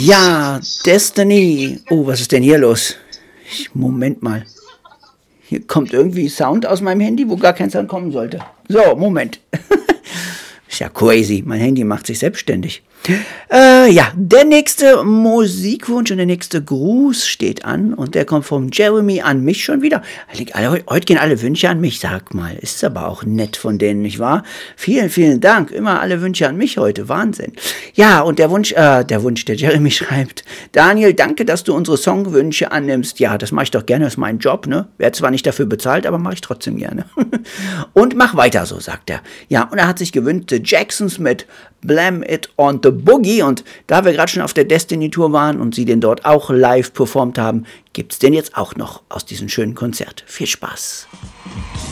Ja, Destiny. Oh, was ist denn hier los? Moment mal. Hier kommt irgendwie Sound aus meinem Handy, wo gar kein Sound kommen sollte. So, Moment. Ist ja crazy. Mein Handy macht sich selbstständig. Ja, der nächste Musikwunsch und der nächste Gruß steht an und der kommt vom Jeremy an mich schon wieder. Heute gehen alle Wünsche an mich, sag mal. Ist aber auch nett von denen, nicht wahr? Vielen, vielen Dank. Immer alle Wünsche an mich heute. Wahnsinn. Ja, und der Jeremy schreibt, Daniel, danke, dass du unsere Songwünsche annimmst. Ja, das mache ich doch gerne, das ist mein Job, ne? Werd zwar nicht dafür bezahlt, aber mache ich trotzdem gerne. Und mach weiter so, sagt er. Ja, und er hat sich gewünscht, The Jacksons mit Blam It on the Boogie, und da wir gerade schon auf der Destiny-Tour waren und sie den dort auch live performt haben, gibt's den jetzt auch noch aus diesem schönen Konzert. Viel Spaß!